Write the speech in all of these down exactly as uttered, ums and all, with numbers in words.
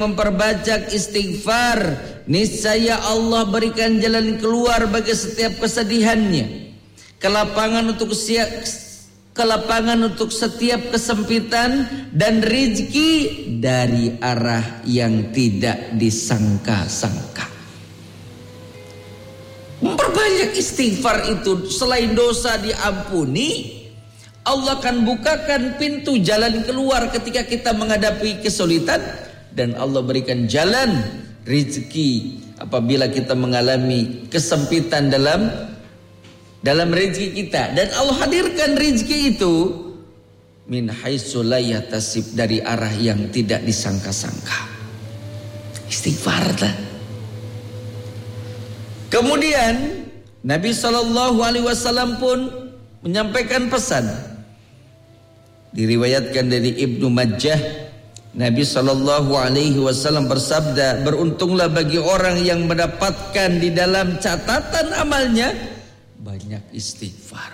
memperbanyak istighfar, niscaya Allah berikan jalan keluar bagi setiap kesedihannya, kelapangan untuk siap, kelapangan untuk setiap kesempitan, dan rezeki dari arah yang tidak disangka-sangka. Memperbanyak istighfar itu, selain dosa diampuni, Allah akan bukakan pintu jalan keluar ketika kita menghadapi kesulitan, dan Allah berikan jalan rezeki apabila kita mengalami kesempitan dalam dalam rezeki kita. Dan Allah hadirkan rezeki itu min haitsu la yahtasib, dari arah yang tidak disangka-sangka. Istighfar lah. Kemudian Nabi sallallahu alaihi wasallam pun menyampaikan pesan. Diriwayatkan dari Ibnu Majah, Nabi sallallahu alaihi wasallam bersabda, beruntunglah bagi orang yang mendapatkan di dalam catatan amalnya banyak istighfar.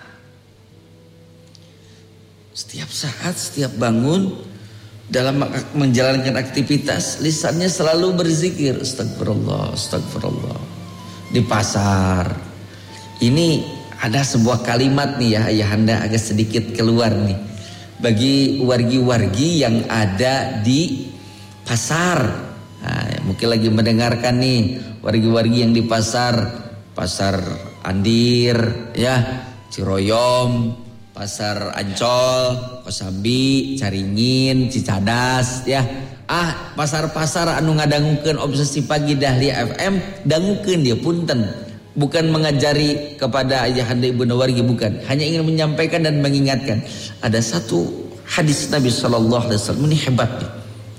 Setiap saat, setiap bangun, dalam menjalankan aktivitas, lisannya selalu berzikir, astagfirullah, astagfirullah. Di pasar, ini ada sebuah kalimat nih ya ayahanda, agak sedikit keluar nih, bagi wargi-wargi yang ada di pasar. Nah, mungkin lagi mendengarkan nih wargi-wargi yang di pasar, pasar Andir, ya, Ciroyom, pasar Ancol, Kosambi, Caringin, Cicadas, ya. Ah, pasar-pasar anu ngadangukeun obsesi pagi Dahlia F M, dangukeun dia punten. Bukan mengajari kepada ayahanda ibu wargi, bukan. Hanya ingin menyampaikan dan mengingatkan. Ada satu hadis Nabi sallallahu alaihi wasallam, ini hebat nih.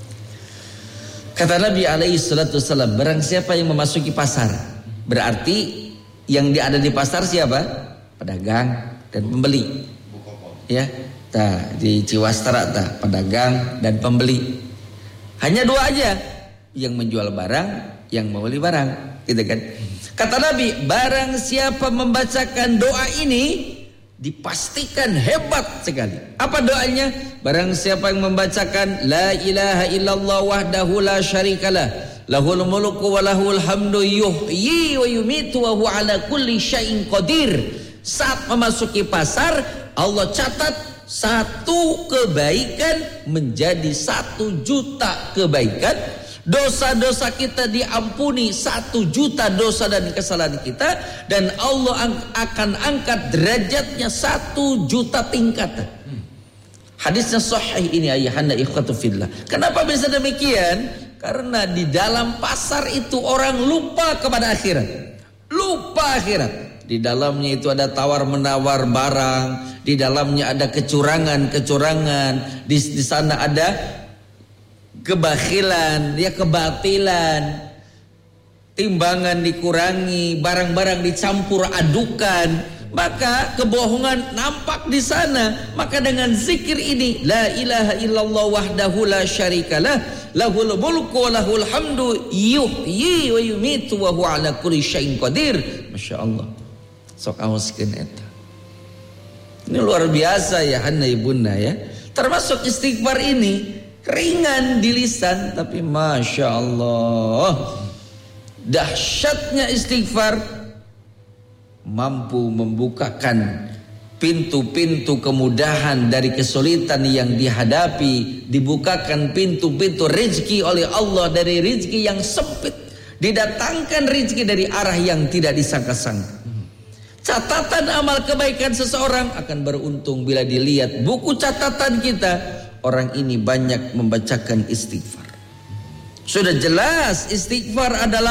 Kata Nabi alaihi salatu wasallam, barang siapa yang memasuki pasar, berarti yang ada di pasar siapa? Pedagang dan pembeli. Ya, ta di Ciwastara ta, pedagang dan pembeli. Hanya dua aja, yang menjual barang, yang membeli barang, gitu kan? Kata Nabi, barang siapa membacakan doa ini, dipastikan hebat sekali. Apa doanya? Barang siapa yang membacakan la ilaha illallah wahdahu la syarikalah, lahul mulku wa lahul hamdu yuhyi wa yumitu wa huwa ala kulli syai'in qadir. Saat memasuki pasar, Allah catat satu kebaikan menjadi satu juta kebaikan. Dosa-dosa kita diampuni satu juta dosa dan kesalahan kita, dan Allah akan angkat derajatnya satu juta tingkatan. Hadisnya sahih ini ayahanda ikhwatu fillah. Kenapa bisa demikian? Karena di dalam pasar itu orang lupa kepada akhirat, lupa akhirat. Di dalamnya itu ada tawar menawar barang, di dalamnya ada kecurangan-kecurangan, di, di sana ada kebakhilan, ya kebatilan, timbangan dikurangi, barang-barang dicampur adukan, maka kebohongan nampak di sana. Maka dengan zikir ini, la ilaha illallah wahdahu la syarikalah, lahul mulku wa lahul hamdu yuhyi wa yumitu wa huwa ala kulli syai'in qadir. Masya Allah. Sok awaskeun eta. Ini luar biasa ya handa ibunda ya. Termasuk istighfar ini ringan di lisan, tapi masya Allah dahsyatnya istighfar mampu membukakan pintu-pintu kemudahan dari kesulitan yang dihadapi, dibukakan pintu-pintu rezeki oleh Allah dari rezeki yang sempit, didatangkan rezeki dari arah yang tidak disangka-sangka. Catatan amal kebaikan seseorang akan beruntung bila dilihat buku catatan kita, orang ini banyak membacakan istighfar. Sudah jelas istighfar adalah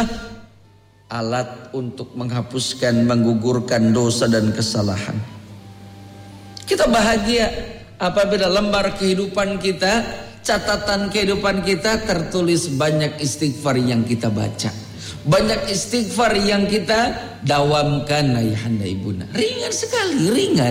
alat untuk menghapuskan, menggugurkan dosa dan kesalahan. Kita bahagia apabila lembar kehidupan kita, catatan kehidupan kita tertulis banyak istighfar yang kita baca, banyak istighfar yang kita dawamkan. Ayahanda ibunda, ringan sekali, ringan.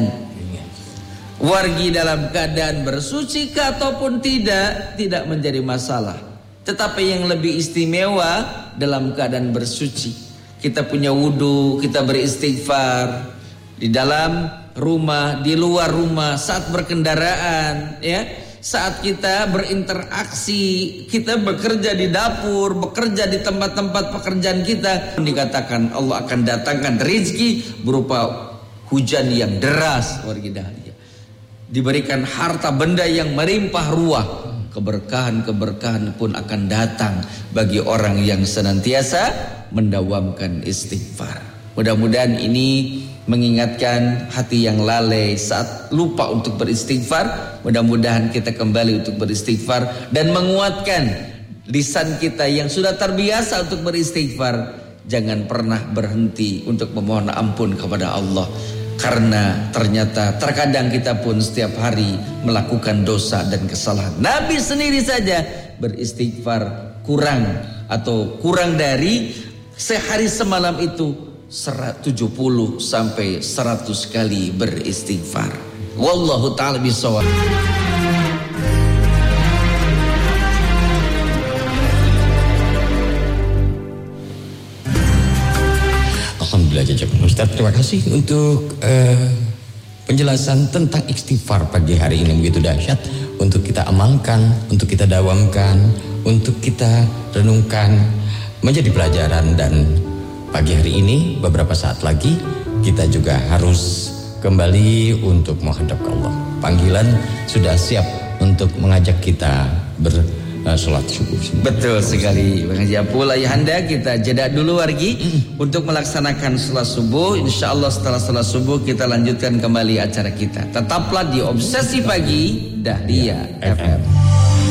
Wargi dalam keadaan bersuci ataupun tidak, tidak menjadi masalah. Tetapi yang lebih istimewa dalam keadaan bersuci, kita punya wudu, kita beristighfar di dalam rumah, di luar rumah, saat berkendaraan, ya, saat kita berinteraksi, kita bekerja di dapur, bekerja di tempat-tempat pekerjaan kita, dikatakan Allah akan datangkan rezeki berupa hujan yang deras, diberikan harta benda yang melimpah ruah, keberkahan-keberkahan pun akan datang bagi orang yang senantiasa mendawamkan istighfar. Mudah-mudahan ini mengingatkan hati yang lalai saat lupa untuk beristighfar. Mudah-mudahan kita kembali untuk beristighfar dan menguatkan lisan kita yang sudah terbiasa untuk beristighfar. Jangan pernah berhenti untuk memohon ampun kepada Allah, karena ternyata terkadang kita pun setiap hari melakukan dosa dan kesalahan. Nabi sendiri saja beristighfar kurang atau kurang dari sehari semalam itu tujuh puluh sampai seratus kali beristighfar. Wallahu ta'ala bisawab. Alhamdulillah jajak Ustaz, terima kasih untuk uh, penjelasan tentang istighfar pagi hari ini begitu dahsyat untuk kita amalkan, untuk kita dawamkan, untuk kita renungkan menjadi pelajaran. Dan pagi hari ini beberapa saat lagi kita juga harus kembali untuk menghadap ke Allah. Panggilan sudah siap untuk mengajak kita bersolat subuh. Betul sekali Bang Haji Apul. Ayahanda, kita jeda dulu wargi untuk melaksanakan sholat subuh. Insya Allah setelah sholat subuh kita lanjutkan kembali acara kita. Tetaplah di Obsesi Pagi Dahlia F M.